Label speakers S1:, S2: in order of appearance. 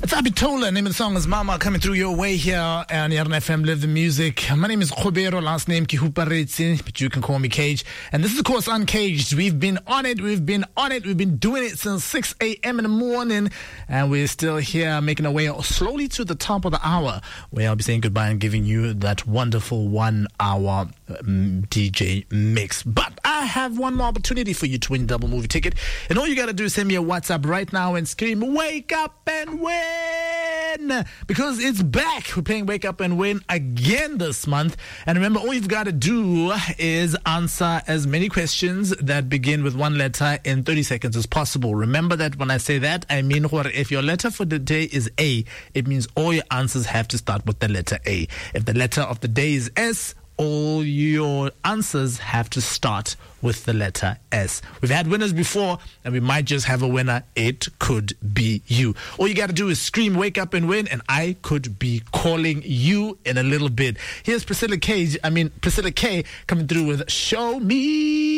S1: It's Abitola, name of the song is Mama, coming through your way here on Yarn FM, Live the Music. My name is Khobero, last name Kihuparitsi, but you can call me Cage. And this is, of course, Uncaged. We've been on it, we've been doing it since 6 a.m. in the morning. And we're still here making our way slowly to the top of the hour, where I'll be saying goodbye and giving you that wonderful 1 hour DJ mix. But I have one more opportunity for you to win a double movie ticket. And all you got to do is send me a WhatsApp right now and scream, "Wake up and win!" Because it's back. We're playing Wake Up and Win again this month. And remember, all you've got to do is answer as many questions that begin with one letter in 30 seconds as possible. Remember that when I say that, I mean if your letter for the day is A, it means all your answers have to start with the letter A. If the letter of the day is S, all your answers have to start with the letter S. We've had winners before, and we might just have a winner. It could be you. All you got to do is scream, "Wake up and win," and I could be calling you in a little bit. Here's Priscilla K coming through with "Show Me."